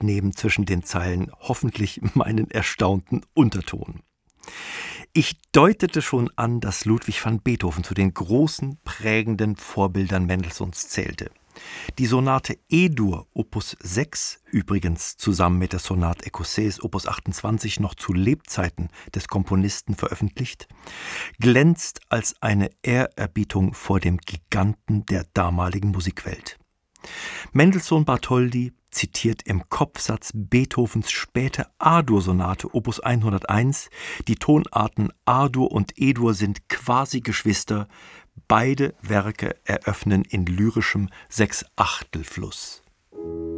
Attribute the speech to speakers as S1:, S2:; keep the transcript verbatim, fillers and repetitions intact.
S1: entnehmen zwischen den Zeilen hoffentlich meinen erstaunten Unterton. Ich deutete schon an, dass Ludwig van Beethoven zu den großen, prägenden Vorbildern Mendelssohns zählte. Die Sonate E-Dur Opus sechs, übrigens zusammen mit der Sonate Écossaise Opus achtundzwanzig noch zu Lebzeiten des Komponisten veröffentlicht, glänzt als eine Ehrerbietung vor dem Giganten der damaligen Musikwelt. Mendelssohn-Bartholdy zitiert im Kopfsatz Beethovens späte A-Dur-Sonate Opus hunderteins. Die Tonarten A-Dur und E-Dur sind quasi Geschwister. Beide Werke eröffnen in lyrischem Sechsachtelfluss.